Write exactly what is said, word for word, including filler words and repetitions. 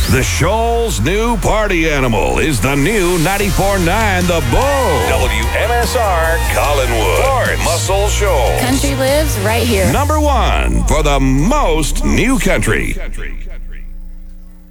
The Shoal's new party animal is the new ninety-four point nine The Bull. W M S R Collinwood. Florence. Muscle Shoals. Country lives right here. Number one for the most new country.